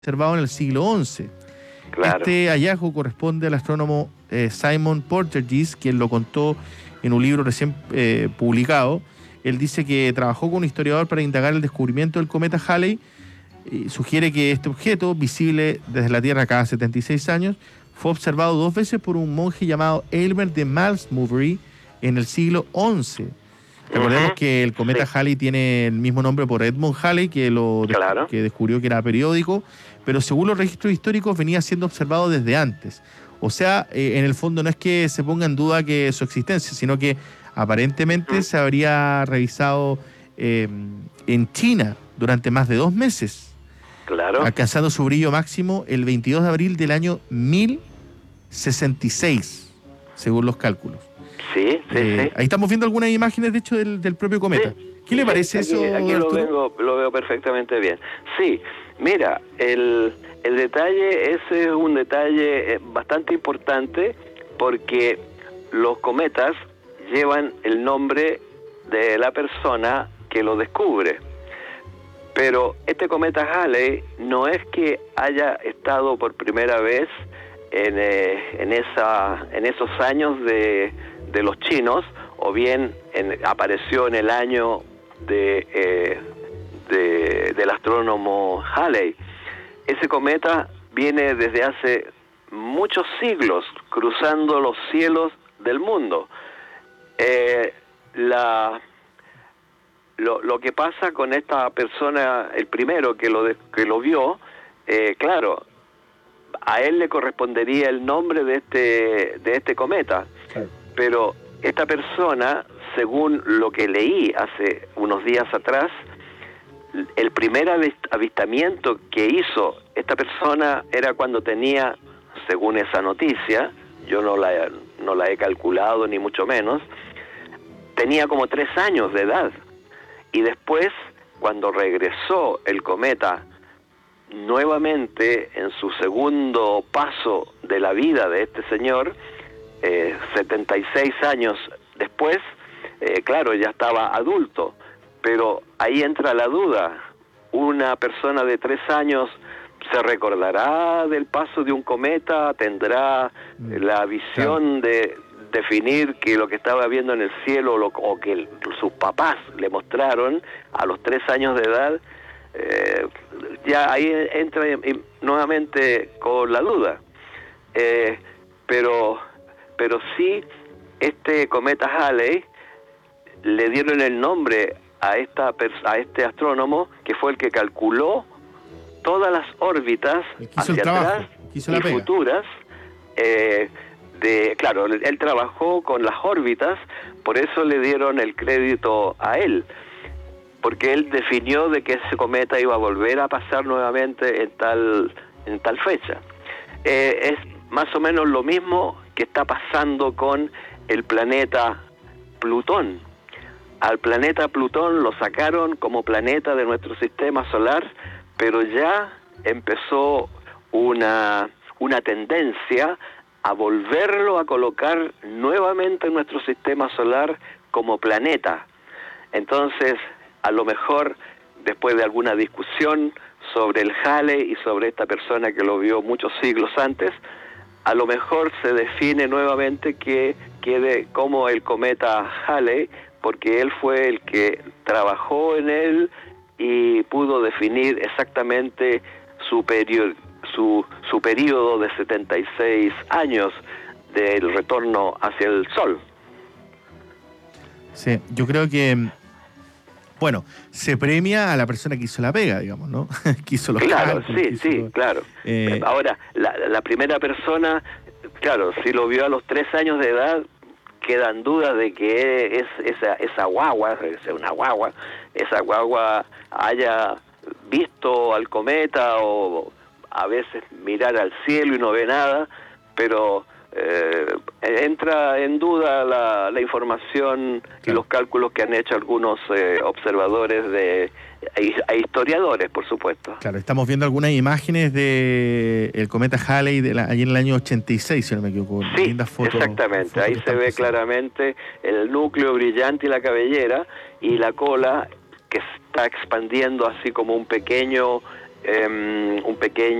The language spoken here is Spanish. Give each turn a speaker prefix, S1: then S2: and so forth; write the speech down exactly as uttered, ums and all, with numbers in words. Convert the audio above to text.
S1: observado en el siglo once. Claro. Este hallazgo corresponde al astrónomo eh, Simon Porteous, quien lo contó en un libro recién eh, publicado. Él dice que trabajó con un historiador para indagar el descubrimiento del cometa Halley y sugiere que este objeto, visible desde la Tierra cada setenta y seis años, fue observado dos veces por un monje llamado Aylmer de Malmesbury en el siglo once. Recordemos uh-huh. que el cometa sí. Halley tiene el mismo nombre por Edmund Halley, que lo claro. que descubrió que era periódico, pero según los registros históricos venía siendo observado desde antes. O sea, eh, en el fondo no es que se ponga en duda que su existencia, sino que aparentemente uh-huh. se habría revisado eh, en China durante más de dos meses,
S2: claro.
S1: alcanzando su brillo máximo el veintidós de abril del año mil sesenta y seis, según los cálculos.
S2: Sí, sí,
S1: eh,
S2: sí.
S1: Ahí estamos viendo algunas imágenes, de hecho, del, del propio cometa. Sí, ¿Qué le parece
S2: sí,
S1: eso?
S2: Aquí, aquí lo, vengo, lo veo perfectamente bien. Sí, mira, el, el detalle, ese es un detalle bastante importante porque los cometas llevan el nombre de la persona que lo descubre. Pero este cometa Halley no es que haya estado por primera vez en, eh, en, esa, en esos años de... de los chinos, o bien en, apareció en el año de, eh, de del astrónomo Halley. Ese cometa viene desde hace muchos siglos cruzando los cielos del mundo. Eh, la lo, lo que pasa con esta persona, el primero que lo de, que lo vio, eh, claro, a él le correspondería el nombre de este de este cometa. Sí. Pero esta persona, según lo que leí hace unos días atrás, el primer avistamiento que hizo esta persona era cuando tenía, según esa noticia, yo no la, no la he calculado ni mucho menos, tenía como tres años de edad. Y después, cuando regresó el cometa nuevamente en su segundo paso de la vida de este señor, Eh, setenta y seis años después, eh, claro, ya estaba adulto, pero ahí entra la duda. ¿Una persona de tres años se recordará del paso de un cometa? ¿Tendrá la visión de definir que lo que estaba viendo en el cielo lo, o que el, sus papás le mostraron a los tres años de edad? Eh, ya ahí entra nuevamente con la duda. Eh, pero... Pero sí, este cometa Halley le dieron el nombre a esta a este astrónomo que fue el que calculó todas las órbitas hacia atrás y futuras. Eh, de, claro, él, él trabajó con las órbitas, por eso le dieron el crédito a él, porque él definió de que ese cometa iba a volver a pasar nuevamente en tal en tal fecha. Eh, es más o menos lo mismo que está pasando con el planeta Plutón. Al planeta Plutón lo sacaron como planeta de nuestro sistema solar, pero ya empezó una, una tendencia a volverlo a colocar nuevamente en nuestro sistema solar como planeta. Entonces, a lo mejor, después de alguna discusión sobre el Halley y sobre esta persona que lo vio muchos siglos antes, a lo mejor se define nuevamente que quede como el cometa Halley, porque él fue el que trabajó en él y pudo definir exactamente su periodo, su, su periodo de setenta y seis años del retorno hacia el Sol.
S1: Sí, yo creo que, bueno, se premia a la persona que hizo la pega, digamos, ¿no? que hizo los
S2: Claro,
S1: cálculos,
S2: sí, sí,
S1: los...
S2: claro.
S1: Eh...
S2: Ahora, la, la primera persona, claro, si lo vio a los tres años de edad, quedan dudas de que es esa, esa guagua, es una guagua, esa guagua haya visto al cometa o a veces mirar al cielo y no ve nada, pero eh, entra en duda la, la información claro. y los cálculos que han hecho algunos eh, observadores de e historiadores, por supuesto.
S1: Claro, estamos viendo algunas imágenes de el cometa Halley de la, allí en el año ochenta y seis, si no me equivoco.
S2: Sí,
S1: lindas fotos,
S2: exactamente.
S1: Fotos
S2: Ahí se ve pasando. claramente el núcleo brillante y la cabellera y la cola que está expandiendo así como un pequeño eh, un pequeño